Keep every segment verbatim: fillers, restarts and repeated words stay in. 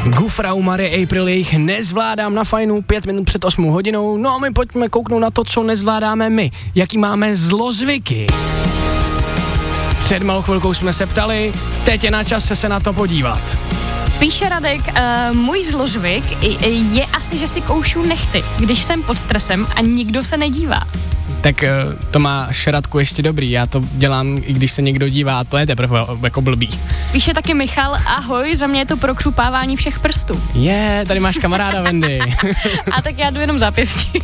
Gufrau, Marie April, jejich Nezvládám na fajnu, pět minut před osmou hodinou. No a my pojďme kouknout na to, co nezvládáme my. Jaký máme zlozvyky. Před malou chvilkou jsme se ptali, teď je na čase se na to podívat. Píše Radek, uh, můj zlozvyk je asi, že si koušu nechty, když jsem pod stresem a nikdo se nedívá. Tak to má Radku ještě dobrý, já to dělám, i když se někdo dívá, a to je teprve jako blbý. Píše taky Michal, ahoj, za mě je to prokřupávání všech prstů. Je, yeah, tady máš kamaráda, Wendy. A tak já jdu jenom zápěstí.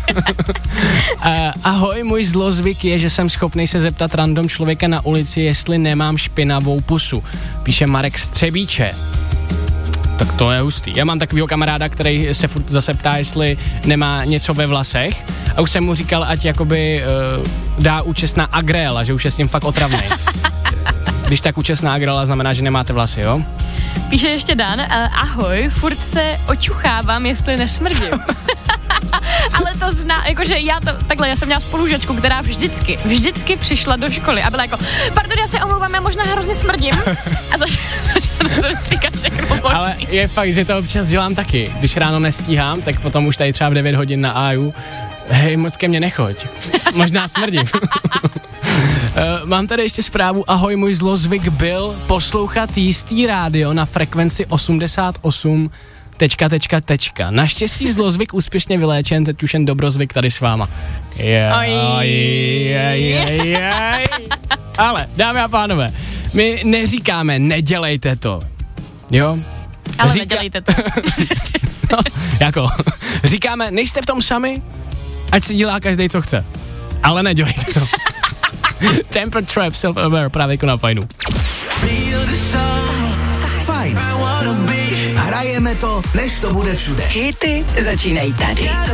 uh, ahoj, můj zlozvyk je, že jsem schopný se zeptat random člověka na ulici, jestli nemám špinavou pusu. Píše Marek Střebíče. Tak to je hustý. Já mám takovýho kamaráda, který se furt zase ptá, jestli nemá něco ve vlasech. A už jsem mu říkal, ať jakoby uh, dá účest na Agrela, že už je s ním fakt otravný. Když tak účest na Agrela znamená, že nemáte vlasy, jo? Píše ještě Dan, uh, ahoj, furt se očuchávám, jestli nesmrdím. Ale to zná, jakože já to, takhle, já jsem měla spolužačku, která vždycky, vždycky přišla do školy a byla jako, pardon, já se omlouvám, já možná hrozně smrdím. A začala jsem stříkat všechno po Ale je fakt, že to občas dělám taky. Když ráno nestíhám, tak potom už tady třeba v devět hodin na á jú, hej, moc ke mně nechoď. Možná smrdím. Uh, mám tady ještě zprávu, ahoj, můj zlozvyk byl poslouchat jistý rádio na frekvenci osmdesát osm tečka, tečka, tečka. Naštěstí zlozvyk úspěšně vyléčen, teď už jen dobrozvyk tady s váma. Yeah, oj, oj, oj, oj. Ale, dámy a pánové, my neříkáme, nedělejte to. Jo? Ale Říká... nedělejte to. No, jako, říkáme, nejste v tom sami, ať si dělá každej, co chce. Ale nedělejte to. Temper Trap, Self-Aware, právě jako na fajnu. Fajn. Hrajeme to, než to bude všude. Hity začínají tady.